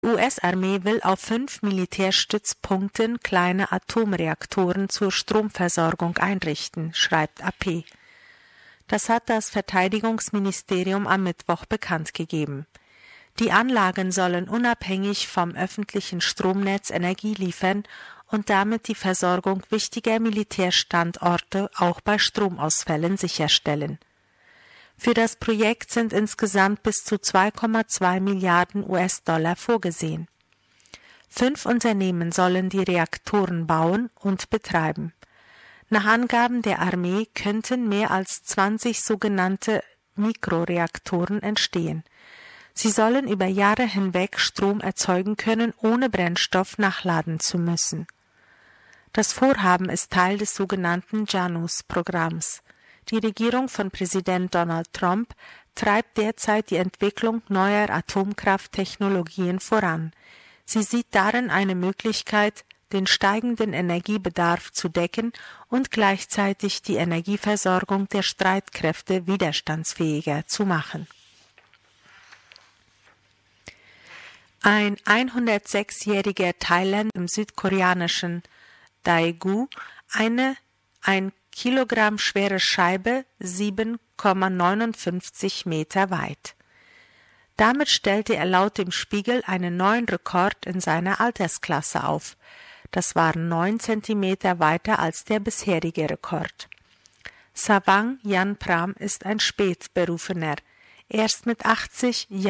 Die US-Armee will auf 5 Militärstützpunkten kleine Atomreaktoren zur Stromversorgung einrichten, schreibt AP. Das hat das Verteidigungsministerium am Mittwoch bekannt gegeben. Die Anlagen sollen unabhängig vom öffentlichen Stromnetz Energie liefern und damit die Versorgung wichtiger Militärstandorte auch bei Stromausfällen sicherstellen. Für das Projekt sind insgesamt bis zu 2,2 Milliarden US-Dollar vorgesehen. 5 Unternehmen sollen die Reaktoren bauen und betreiben. Nach Angaben der Armee könnten mehr als 20 sogenannte Mikroreaktoren entstehen. Sie sollen über Jahre hinweg Strom erzeugen können, ohne Brennstoff nachladen zu müssen. Das Vorhaben ist Teil des sogenannten JANUS-Programms. Die Regierung von Präsident Donald Trump treibt derzeit die Entwicklung neuer Atomkrafttechnologien voran. Sie sieht darin eine Möglichkeit, den steigenden Energiebedarf zu decken und gleichzeitig die Energieversorgung der Streitkräfte widerstandsfähiger zu machen. Ein 106-jähriger Thailänder im südkoreanischen Daegu eine 1 Kilogramm schwere Scheibe 7,59 Meter weit. Damit stellte er laut dem Spiegel einen neuen Rekord in seiner Altersklasse auf. Das waren 9 Zentimeter weiter als der bisherige Rekord. Savang Yanpram ist ein Spätberufener. Erst mit 80 Jahren